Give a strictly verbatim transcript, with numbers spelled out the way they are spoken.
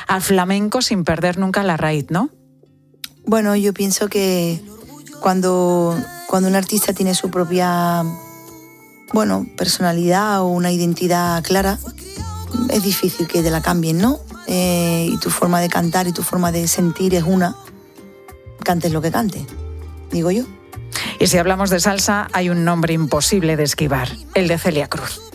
al flamenco sin perder nunca la raíz, ¿no? Bueno, yo pienso que cuando, cuando un artista tiene su propia, bueno, personalidad o una identidad clara, es difícil que te la cambien, ¿no? Eh, y tu forma de cantar y tu forma de sentir es una, cantes lo que cantes, digo yo. Y si hablamos de salsa, hay un nombre imposible de esquivar, el de Celia Cruz.